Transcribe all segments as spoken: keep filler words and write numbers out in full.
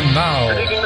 And now,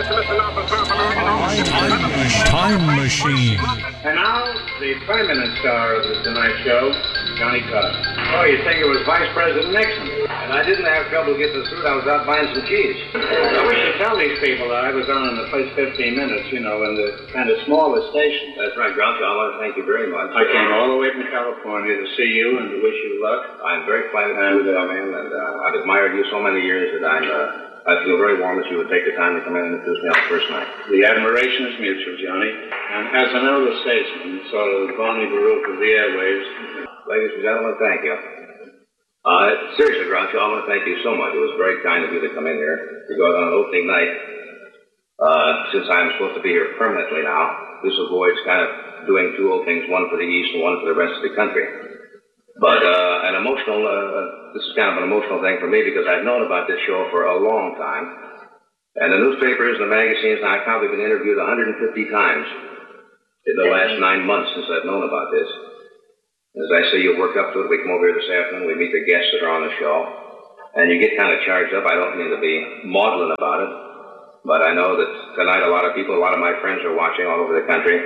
Time Machine. And now, the permanent star of the Tonight Show, Johnny Carson. Oh, you'd think it was Vice President Nixon. And I didn't have trouble getting the suit. I was out buying some cheese. I wish to tell these people that I was on in the place fifteen minutes, you know, in the kind of smallest station. That's right, Groucho. I want to thank you very much. I came all the way from California to see you and to wish you luck. I'm very flattered to you, man, and uh, I've admired you so many years that I'm, uh, I feel very warm that you would take the time to come in and introduce me on the first night. The admiration is mutual, Johnny. And as an elder statesman, sort of the Bonnie Baruch of the airwaves. Ladies and gentlemen, thank you. Uh, seriously, Groucho, I want to thank you so much. It was very kind of you to come in here to go on an opening night. Uh, since I'm supposed to be here permanently now, this avoids kind of doing two openings, one for the East and one for the rest of the country. But uh, an emotional, uh, this is kind of an emotional thing for me because I've known about this show for a long time. And the newspapers and the magazines, and I've probably been interviewed one hundred fifty times in the last nine months since I've known about this. As I say, you work up to it. We come over here this afternoon. We meet the guests that are on the show. And you get kind of charged up. I don't mean to be maudlin about it. But I know that tonight a lot of people, a lot of my friends are watching all over the country.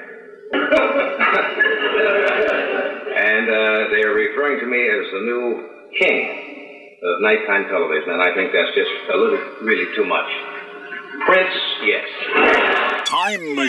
And uh, they are referring to me as the new king of nighttime television. And I think that's just a little, really too much. Prince, yes. Time Machine.